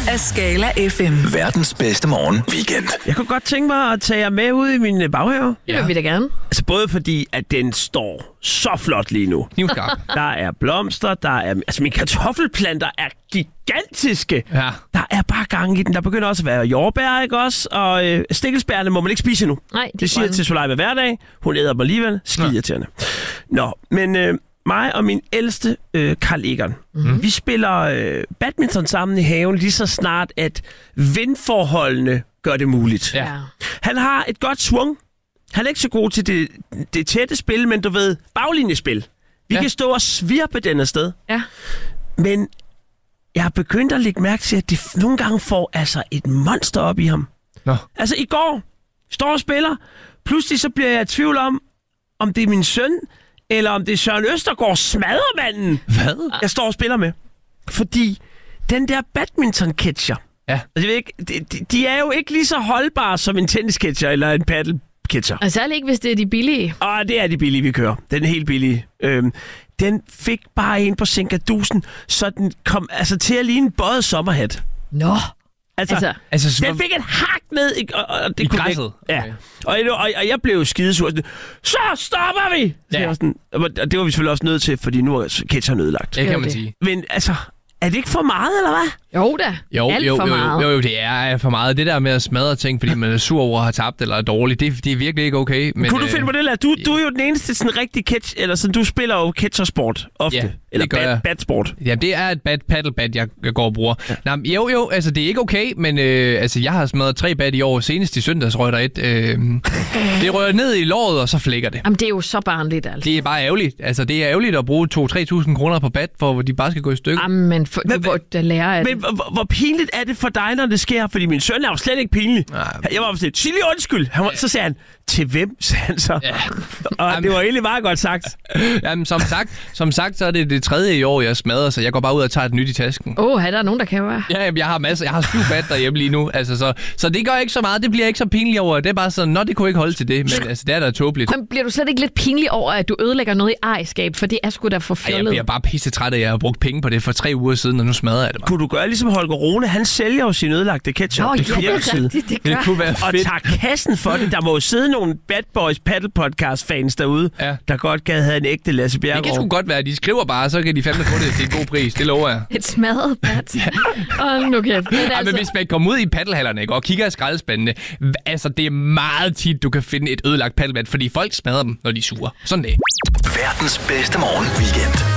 af Skala FM. Verdens bedste morgen weekend. Jeg kunne godt tænke mig at tage jer med ud i min baghave. Det vil vi da gerne. Altså både fordi, at den står så flot lige nu. Knivskarp. Der er blomster, der er... Altså mine kartoffelplanter er gigantiske. Ja. Der er bare gang i den. Der begynder også at være jordbær, ikke også? Og stikkelsbærne må man ikke spise endnu. Nej, det siger jeg til Soleima hver dag. Hun æder dem alligevel. Skidirriterende. Nå, men mig og min ældste, Carl Egon, vi spiller badminton sammen i haven lige så snart, at vindforholdene gør det muligt. Ja. Han har et godt swung. Han er ikke så god til det tætte spil, men du ved, baglinjespil. Vi kan stå og svirpe den afsted. Ja. Men jeg har begyndt at lægge mærke til, at de nogle gange får altså et monster op i ham. Nå. Altså i går, står og spiller. Pludselig så bliver jeg i tvivl om det er min søn, eller om det er Søren Østergaard, smadremanden. Hvad? Jeg står og spiller med. Fordi den der badminton-catcher, Ja. altså, jeg ved ikke, de er jo ikke lige så holdbare som en tennisketcher eller en paddle-catcher. Og særligt ikke, hvis det er de billige. Og det er de billige, vi kører. Den er helt billige. Den fik bare en på sænkerdusen, så den kom altså til at ligne en bøjet sommerhat. Nå. Altså den fik et hak ned og det i kunne græsset. Ja. Og jeg blev jo skidesur. Så stopper vi! Ja. Og det var vi selvfølgelig også nødt til, fordi nu er catcheren ødelagt. Det kan man sige. Men altså, er det ikke for meget, eller hvad? Jo da. Alt for meget. Jo, det er for meget. Det der med at smadre ting, fordi man er sur over at have tabt eller er dårlig, det er virkelig ikke okay. Men, kunne du finde på det, eller? Du er jo den eneste sådan rigtig catch, eller sådan, du spiller jo catchersport ofte. Ja, eller badsport. Ja, det er et paddlebat, jeg går og bruger. Ja. Jo, altså det er ikke okay, men altså jeg har smadret 3 bat i år. Senest i søndags røg der et. Det rører ned i låret, og så flækker det. Jamen det er jo så barnligt, altså. Det er bare ærgerligt. Altså det er ærgerligt at bruge 2-3.000 kroner på bat, for de bare skal gå i stykker. Jamen, du burde lære af det. Men hvor pinligt er det for dig, når det sker? Fordi min søn er jo slet ikke pinlig. Jeg var sådan, sig lige undskyld. Så sagde han, til hvem, sagde han så. Ja. Og det var egentlig meget godt sagt. Jamen, som sagt, så er det 3. i år, jeg smadrer, så jeg går bare ud og tager et nyt i tasken. Der er nogen, der kan være. Ja, jeg har masser. Jeg har 7 bat derhjemme lige nu. Altså, så det gør ikke så meget. Det bliver ikke så pinligt over. Det er bare sådan, det kunne ikke holde til det. Men altså, det er da tåbeligt. Men bliver du slet ikke lidt pinlig over, at du ødelægger noget i ejerskab? For det er sgu da for fjollet. Jeg bliver bare pissetræt af, at jeg har brugt penge på det for 3 uger siden, og nu smadrer jeg det bare. Kunne du gøre ligesom Holger Rune? Han sælger jo sin ødelagte ketchup. Det kunne være fedt. Og tager kassen for det. Der må jo sidde nogle Bad Boys Paddle Podcast fans derude, der godt gad have en ægte Lasse Bjerregaard. Det kan sgu godt være. De skriver bare, så kan de fandme få det til en god pris. Det lover jeg. Et smadret bat. Nu kan men hvis man kommer ud i paddelhallerne, ikke, og kigger i skraldespandene, altså det er meget tit, du kan finde et ødelagt paddelbat, fordi folk smadrer dem, når de er sure. Sådan det. Verdens bedste morgen weekend.